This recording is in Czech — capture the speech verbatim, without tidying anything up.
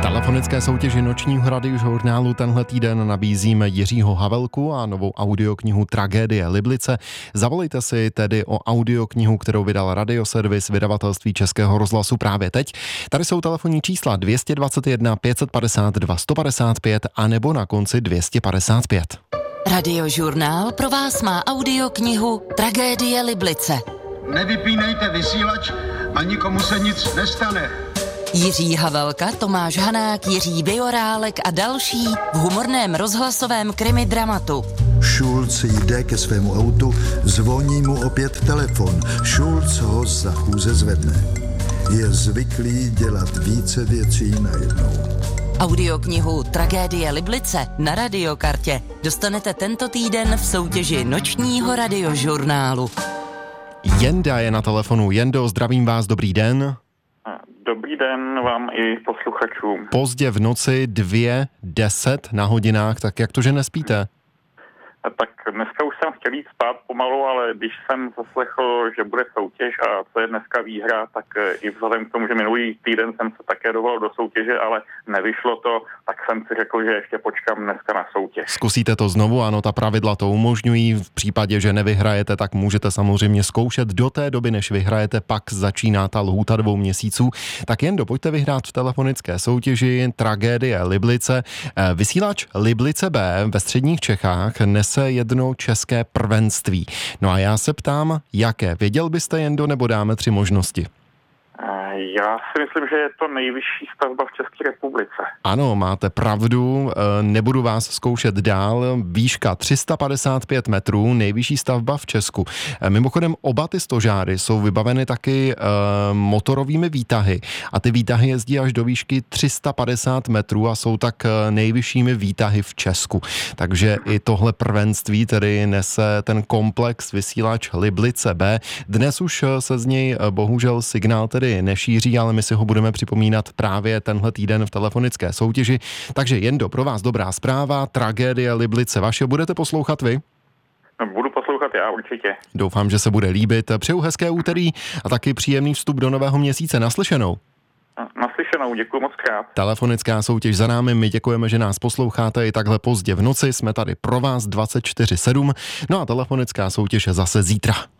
telefonické soutěži nočního radiožurnálu tenhle týden nabízíme Jiřího Havelku a novou audioknihu Tragédie Liblice. Zavolejte si tedy o audioknihu, kterou vydal Radioservis vydavatelství Českého rozhlasu právě teď. Tady jsou telefonní čísla dvě stě dvacet jedna pět set padesát dva sto padesát pět a nebo na konci dvě stě padesát pět. Radiožurnál pro vás má audioknihu Tragédie Liblice. Nevypínejte vysílač a nikomu se nic nestane. Jiří Havelka, Tomáš Hanák, Jiří Bejorálek a další v humorném rozhlasovém krimi dramatu. Schulz jde ke svému autu, zvoní mu opět telefon. Schulz ho za chůze zvedne. Je zvyklý dělat více věcí najednou. Audioknihu Tragédie Liblice na Radiokartě dostanete tento týden v soutěži nočního radiožurnálu. Jenda je na telefonu. Jendo, zdravím vás, dobrý den. Dobrý den vám i posluchačům. Pozdě v noci dvě deset na hodinách, tak jak to, že nespíte? Tak dneska už jsem chtěl jít spát pomalu, ale když jsem zaslechl, že bude soutěž a co je dneska výhra, tak i vzhledem k tomu, že minulý týden jsem se také dovolal do soutěže, ale nevyšlo to, tak jsem si řekl, že ještě počkám dneska na soutěž. Zkusíte to znovu, ano, ta pravidla to umožňují. V případě, že nevyhrajete, tak můžete samozřejmě zkoušet do té doby, než vyhrajete, pak začíná ta lhůta dvou měsíců. Tak jen dopojďte vyhrát v telefonické soutěži Tragédie Liblice. Vysílač Liblice B ve středních Čechách nese jedno české prvenství. No a já se ptám, jaké? Věděl byste, Jendo, nebo dáme tři možnosti? Já si myslím, že je to nejvyšší stavba v České republice. Ano, máte pravdu, nebudu vás zkoušet dál. Výška tři sta padesát pět metrů, nejvyšší stavba v Česku. Mimochodem oba ty stožáry jsou vybaveny taky motorovými výtahy a ty výtahy jezdí až do výšky tři sta padesát metrů a jsou tak nejvyššími výtahy v Česku. Takže i tohle prvenství tedy nese ten komplex vysílač Liblice B. Dnes už se z něj bohužel signál tedy nešíří, ale my si ho budeme připomínat právě tenhle týden v telefonické soutěži. Takže Jendo, pro vás dobrá zpráva, Tragédie Liblice vaše, budete poslouchat vy? No, budu poslouchat já určitě. Doufám, že se bude líbit. Přeju hezké úterý a taky příjemný vstup do nového měsíce. Naslyšenou. Naslyšenou, děkuji moc krát. Telefonická soutěž za námi, my děkujeme, že nás posloucháte i takhle pozdě v noci, jsme tady pro vás dvacet čtyři sedm, no a telefonická soutěž je zase zítra.